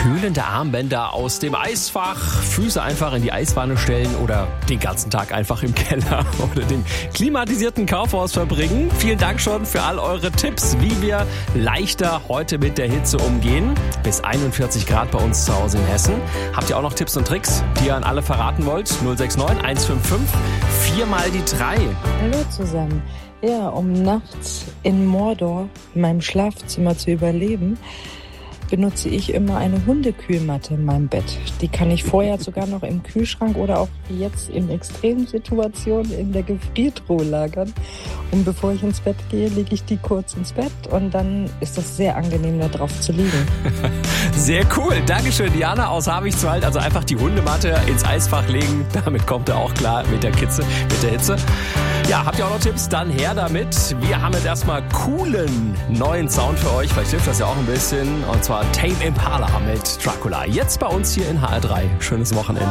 Kühlende Armbänder aus dem Eisfach, Füße einfach in die Eiswanne stellen oder den ganzen Tag einfach im Keller oder dem klimatisierten Kaufhaus verbringen. Vielen Dank schon für all eure Tipps, wie wir leichter heute mit der Hitze umgehen. Bis 41 Grad bei uns zu Hause in Hessen. Habt ihr auch noch Tipps und Tricks, die ihr an alle verraten wollt? 069 155 4 mal die 3. Hallo zusammen. Ja, um nachts in Mordor, in meinem Schlafzimmer zu überleben, benutze ich immer eine Hundekühlmatte in meinem Bett. Die kann ich vorher sogar noch im Kühlschrank oder auch jetzt in extremen Situationen in der Gefriertruhe lagern. Und bevor ich ins Bett gehe, lege ich die kurz ins Bett und dann ist das sehr angenehm, da drauf zu liegen. Sehr cool. Dankeschön, Diana aus Habichtswald. Also einfach die Hundematte ins Eisfach legen. Damit kommt er auch klar mit der Hitze. Ja, habt ihr auch noch Tipps? Dann her damit. Wir haben jetzt erstmal coolen neuen Sound für euch. Vielleicht hilft das ja auch ein bisschen. Und zwar Tame Impala mit Dracula. Jetzt bei uns hier in HR3. Schönes Wochenende.